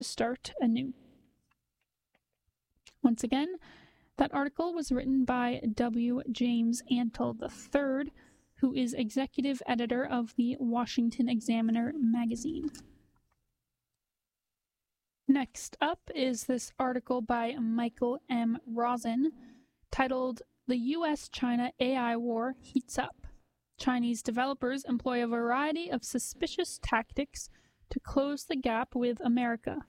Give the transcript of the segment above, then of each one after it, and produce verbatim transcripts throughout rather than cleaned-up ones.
start anew. Once again, that article was written by W. James Antle the third, who is executive editor of the Washington Examiner magazine. Next up is this article by Michael M. Rosen, titled "The U S China A I War Heats Up. Chinese developers employ a variety of suspicious tactics to close the gap with America."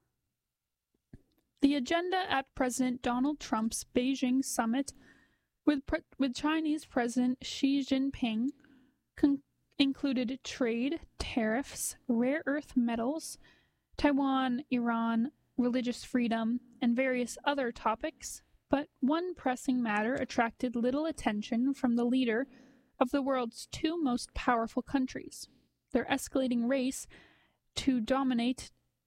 The agenda at President Donald Trump's Beijing summit with, pre- with Chinese President Xi Jinping con- included trade, tariffs, rare earth metals, Taiwan, Iran, religious freedom, and various other topics, but one pressing matter attracted little attention from the leader of the world's two most powerful countries: their escalating race to dominate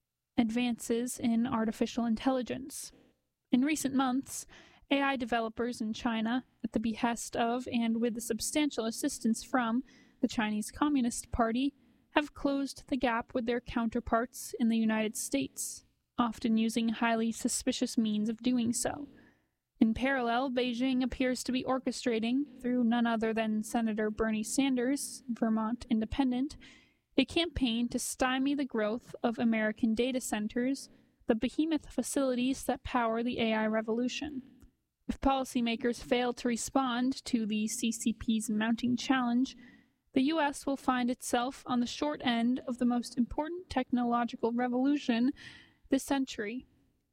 advances in artificial intelligence. In recent months, A I developers in China, at the behest of and with the substantial assistance from the Chinese Communist Party, have closed the gap with their counterparts in the United States, often using highly suspicious means of doing so. In parallel, Beijing appears to be orchestrating, through none other than Senator Bernie Sanders, Vermont Independent, a campaign to stymie the growth of American data centers, the behemoth facilities that power the A I revolution. If policymakers fail to respond to the C C P's mounting challenge, the U S will find itself on the short end of the most important technological revolution this century.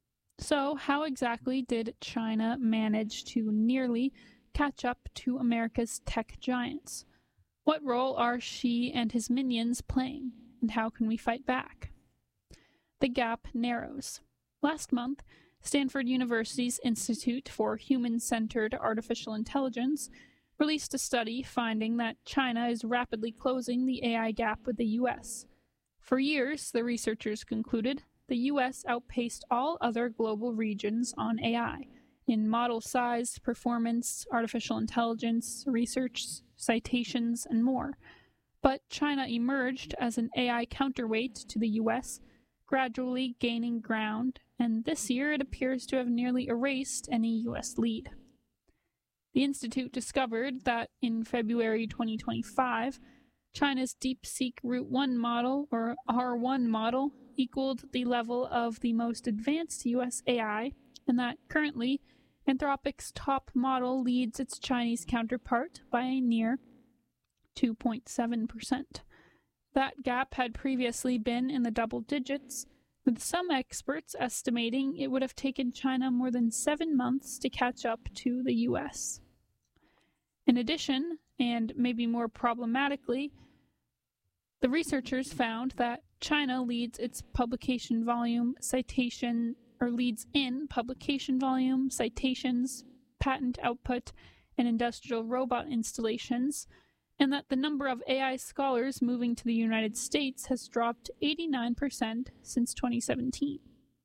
So, how exactly did China manage to nearly catch up to America's tech giants? What role are Xi and his minions playing, and how can we fight back? The gap narrows. Last month, Stanford University's Institute for Human-Centered Artificial Intelligence released a study finding that China is rapidly closing the A I gap with the U S. For years, the researchers concluded, the U S outpaced all other global regions on A I in model size, performance, artificial intelligence, research, citations, and more. But China emerged as an A I counterweight to the U S, gradually gaining ground, and this year it appears to have nearly erased any U S lead. The Institute discovered that in February twenty twenty-five, China's DeepSeek Root one model, or R one model, equaled the level of the most advanced U S A I, and that currently Anthropic's top model leads its Chinese counterpart by a near two point seven percent. That gap had previously been in the double digits, with some experts estimating it would have taken China more than seven months to catch up to the U S. In addition, and maybe more problematically, the researchers found that China leads its publication volume, citation, or leads in publication volume, citations, patent output, and industrial robot installations, and that the number of A I scholars moving to the United States has dropped eighty-nine percent since twenty seventeen.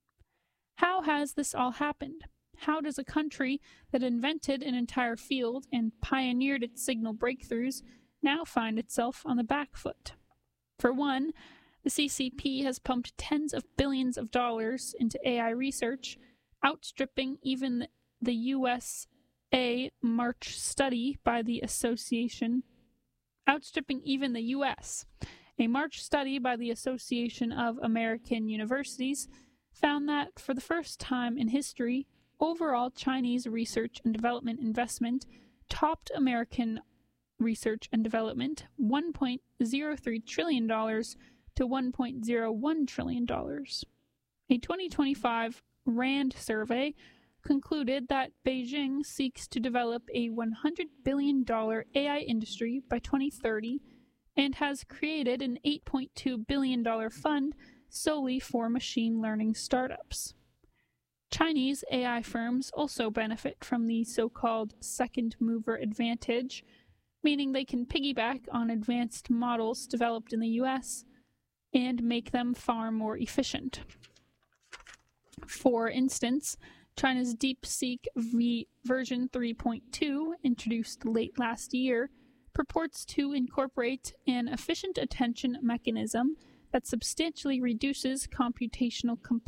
How has this all happened? How does a country that invented an entire field and pioneered its signal breakthroughs now find itself on the back foot? For one, the C C P has pumped tens of billions of dollars into A I research, outstripping even the U S A March study by the Association, outstripping even the U S. A March study by the Association of American Universities found that, for the first time in history, overall Chinese research and development investment topped American research and development one point zero three trillion dollars to one point zero one trillion dollars. A twenty twenty-five RAND survey concluded that Beijing seeks to develop a one hundred billion dollars A I industry by twenty thirty and has created an eight point two billion dollars fund solely for machine learning startups. Chinese A I firms also benefit from the so-called second mover advantage, meaning they can piggyback on advanced models developed in the U S and make them far more efficient. For instance, China's DeepSeek v version three point two, introduced late last year, purports to incorporate an efficient attention mechanism that substantially reduces computational